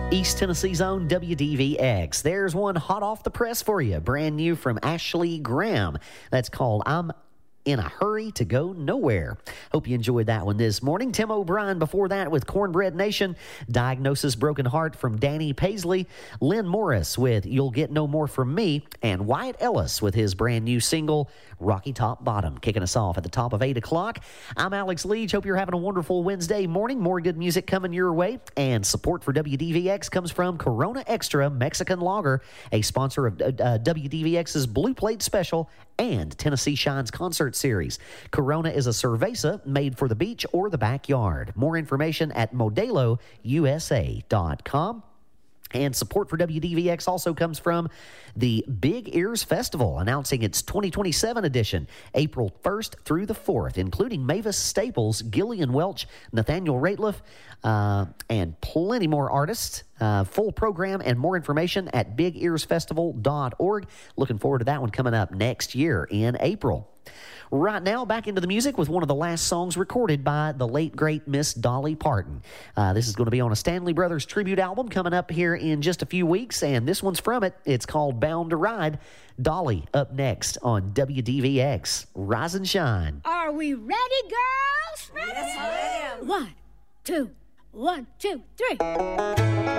East Tennessee's own WDVX. There's one hot off the press for you, brand new from Ashley Graham. That's called I'm in a Hurry to Go Nowhere. Hope you enjoyed that one this morning. Tim O'Brien before that with Cornbread Nation. Diagnosis Broken Heart from Danny Paisley. Lynn Morris with You'll Get No More From Me. And Wyatt Ellis with his brand new single, Rocky Top Bottom. Kicking us off at the top of 8 o'clock. I'm Alex Leach. Hope you're having a wonderful Wednesday morning. More good music coming your way. And support for WDVX comes from Corona Extra Mexican Lager, a sponsor of WDVX's Blue Plate Special and Tennessee Shines Concert Series. Corona is a cerveza made for the beach or the backyard. More information at modelousa.com. And support for WDVX also comes from the Big Ears Festival, announcing its 2027 edition, April 1st through the 4th, including Mavis Staples, Gillian Welch, Nathaniel Rateliff, and plenty more artists. Full program and more information at bigearsfestival.org. Looking forward to that one coming up next year in April. Right now, back into the music with one of the last songs recorded by the late, great Miss Dolly Parton. This is going to be on a Stanley Brothers tribute album coming up here in just a few weeks, and this one's from it. It's called Bound to Ride. Dolly up next on WDVX. Rise and shine. Are we ready, girls? Ready? Yes, ma'am. 1, 2, 1, 2, 3.